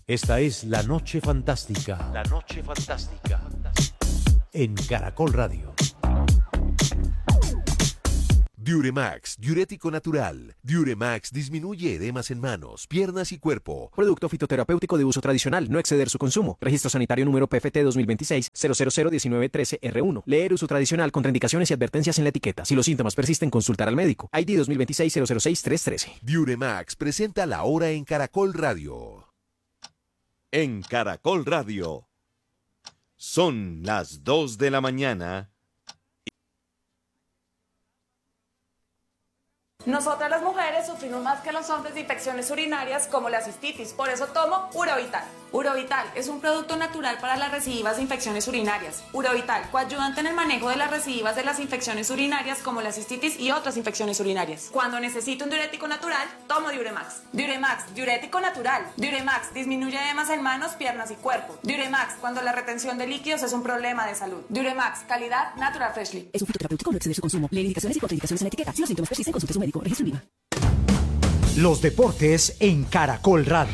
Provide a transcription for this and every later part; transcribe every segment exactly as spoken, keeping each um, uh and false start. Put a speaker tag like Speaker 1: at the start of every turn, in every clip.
Speaker 1: Esta es La Noche Fantástica. La Noche Fantástica. En Caracol Radio.
Speaker 2: Diuremax, diurético natural. Diuremax disminuye edemas en manos, piernas y cuerpo.
Speaker 3: Producto fitoterapéutico de uso tradicional, no exceder su consumo. Registro sanitario número P F T dos mil veintiséis cero cero cero diecinueve trece R uno. Leer uso tradicional, contraindicaciones y advertencias en la etiqueta. Si los síntomas persisten, consultar al médico. I D dos mil veintiséis cero cero seis tres trece.
Speaker 2: Diuremax presenta La Hora en Caracol Radio.
Speaker 4: En Caracol Radio. Son las dos de la mañana.
Speaker 5: Nosotras las mujeres sufrimos más que los hombres de infecciones urinarias como la cistitis, por eso tomo Urovital. Urovital es un producto natural para las recidivas de infecciones urinarias. Urovital, coayudante en el manejo de las recidivas de las infecciones urinarias como la cistitis y otras infecciones urinarias. Cuando necesito un diurético natural, tomo Diuremax. Diuremax, diurético natural. Diuremax, disminuye edemas en manos, piernas y cuerpo. Diuremax, cuando la retención de líquidos es un problema de salud. Diuremax, calidad Natural Freshly.
Speaker 6: Es un fitoterapéutico, no exceder su consumo. Lee indicaciones y contraindicaciones en la etiqueta. Si los síntomas persisten, consulte a su médico. Registro IVA.
Speaker 1: Los deportes en Caracol Radio.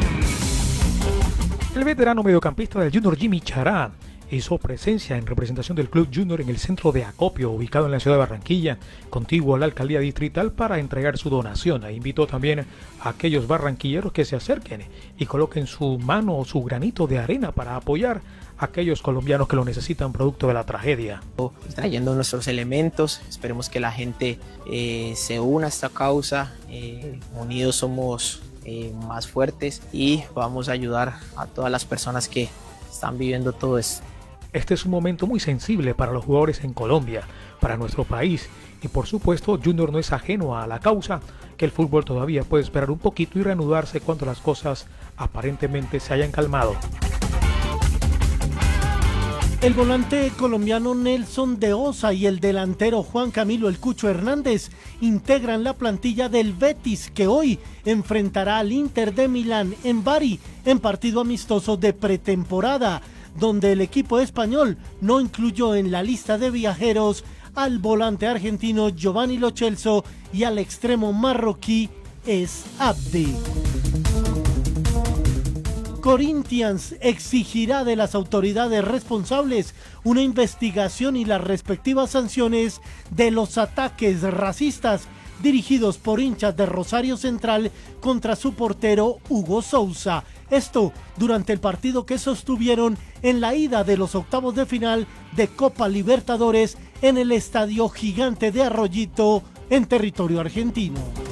Speaker 7: El veterano mediocampista del Junior Jimmy Chará hizo presencia en representación del Club Junior en el centro de acopio ubicado en la ciudad de Barranquilla, contiguo a la alcaldía distrital, para entregar su donación. E invitó también a aquellos barranquilleros que se acerquen y coloquen su mano o su granito de arena para apoyar a aquellos colombianos que lo necesitan producto de la tragedia.
Speaker 8: Trayendo nuestros elementos, esperemos que la gente eh, se una a esta causa. Eh, unidos somos eh, más fuertes y vamos a ayudar a todas las personas que están viviendo todo esto.
Speaker 7: Este es un momento muy sensible para los jugadores en Colombia, para nuestro país, y por supuesto Junior no es ajeno a la causa, que el fútbol todavía puede esperar un poquito y reanudarse cuando las cosas aparentemente se hayan calmado.
Speaker 9: El volante colombiano Nelson de Osa y el delantero Juan Camilo El Cucho Hernández integran la plantilla del Betis, que hoy enfrentará al Inter de Milán en Bari en partido amistoso de pretemporada, donde el equipo español no incluyó en la lista de viajeros al volante argentino Giovanni Lo Celso y al extremo marroquí Es Abdi. Corinthians exigirá de las autoridades responsables una investigación y las respectivas sanciones de los ataques racistas dirigidos por hinchas de Rosario Central contra su portero Hugo Sousa. Esto durante el partido que sostuvieron en la ida de los octavos de final de Copa Libertadores en el Estadio Gigante de Arroyito, en territorio argentino.